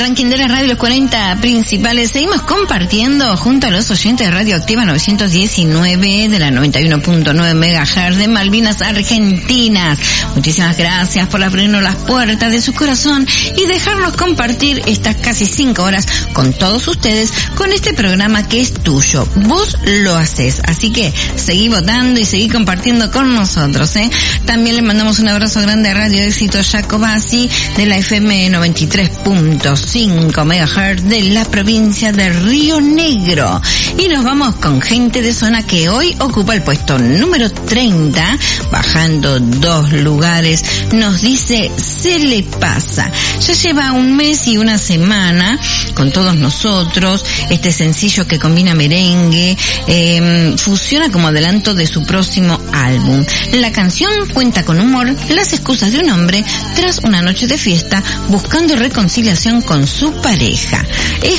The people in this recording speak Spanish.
ranking de la radio, los 40 principales. Seguimos compartiendo junto a los oyentes de Radioactiva 919 de la 91.9 MHz de Malvinas Argentinas. Muchísimas gracias por abrirnos las puertas de su corazón y dejarnos compartir estas casi 5 horas con todos ustedes con este programa que es tuyo. Vos lo haces, así que seguí votando y seguí compartiendo con nosotros, ¿eh? También le mandamos un abrazo grande a Radio Éxito Jacobasi de la FM 93.5 MHz de la provincia de Río Negro. Y nos vamos con gente de zona que hoy ocupa el puesto número 30, bajando 2 lugares. Nos dice Se le pasa. Ya lleva un mes y una semana con todos nosotros. Este sencillo que combina merengue, fusiona como adelanto de su próximo álbum. La canción cuenta con humor, las excusas de un hombre tras una noche de fiesta buscando reconciliación con su pareja.